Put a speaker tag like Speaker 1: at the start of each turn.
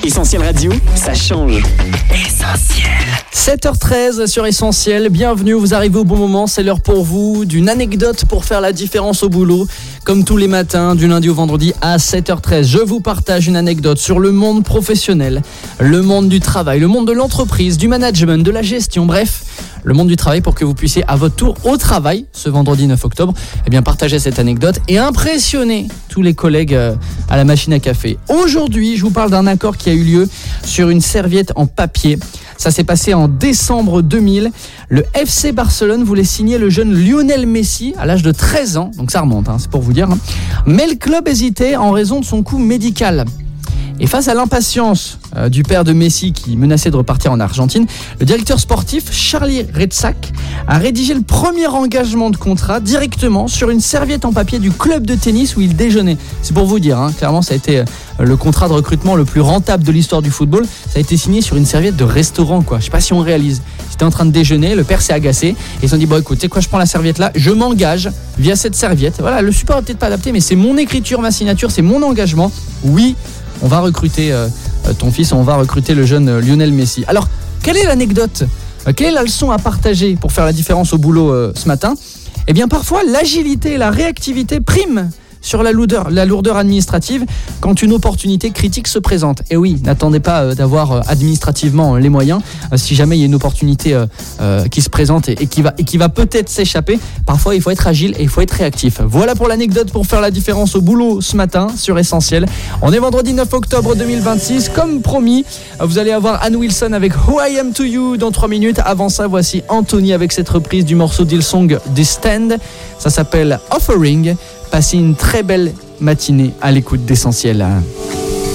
Speaker 1: Essentiel Radio, ça change. Essentiel.
Speaker 2: 7h13 sur Essentiel, bienvenue, vous arrivez au bon moment, c'est l'heure pour vous d'une anecdote pour faire la différence au boulot. Comme tous les matins, du lundi au vendredi à 7h13, je vous partage une anecdote sur le monde professionnel, le monde du travail, le monde de l'entreprise, du management, de la gestion, bref, le monde du travail pour que vous puissiez à votre tour au travail, ce vendredi 9 octobre, partager cette anecdote et impressionner tous les collègues à la machine à café. Aujourd'hui, je vous parle d'un accord qui a eu lieu sur une serviette en papier. Ça s'est passé en décembre 2000. Le FC Barcelone voulait signer le jeune Lionel Messi à l'âge de 13 ans. Donc ça remonte, c'est pour vous dire. Mais le club hésitait en raison de son coût médical. Et face à l'impatience du père de Messi qui menaçait de repartir en Argentine, le directeur sportif Charlie Retzak a rédigé le premier engagement de contrat directement sur une serviette en papier du club de tennis où il déjeunait. C'est pour vous dire, clairement ça a été le contrat de recrutement le plus rentable de l'histoire du football. Ça a été signé sur une serviette de restaurant, quoi. Je sais pas si on réalise. Ils étaient en train de déjeuner, le père s'est agacé et ils se sont dit bon écoute, tu sais quoi, je prends la serviette là, je m'engage via cette serviette. Voilà, le support est peut-être pas adapté mais c'est mon écriture, ma signature, c'est mon engagement. Oui, on va recruter ton fils, on va recruter le jeune Lionel Messi. Alors, quelle est l'anecdote ? Quelle est la leçon à partager pour faire la différence au boulot ce matin ? Eh bien, parfois, l'agilité et la réactivité priment sur la lourdeur administrative quand une opportunité critique se présente. Et oui, n'attendez pas d'avoir administrativement les moyens. Si jamais il y a une opportunité qui se présente et qui va peut-être s'échapper, parfois il faut être agile et il faut être réactif. Voilà pour l'anecdote pour faire la différence au boulot ce matin sur Essentiel. On est vendredi 9 octobre 2026. Comme promis, vous allez avoir Anne Wilson avec Who I Am To You dans 3 minutes. Avant ça, voici Anthony avec cette reprise du morceau d'Hillsong The Stand. Ça s'appelle Offering. Passez une très belle matinée à l'écoute d'Essentiel.